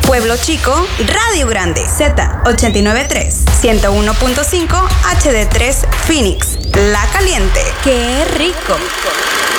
Pueblo Chico, Radio Grande, Z89.3, 101.5, HD3 Phoenix, La Caliente. ¡Qué rico!